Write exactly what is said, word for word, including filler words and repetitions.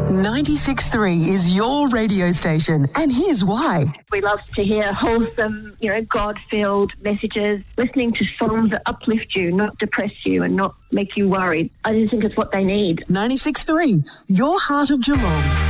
ninety-six point three is your radio station, and here's why. We love to hear wholesome, you know, God-filled messages, listening to songs that uplift you, not depress you and not make you worried. I just think it's what they need. ninety-six point three, your heart of Geelong.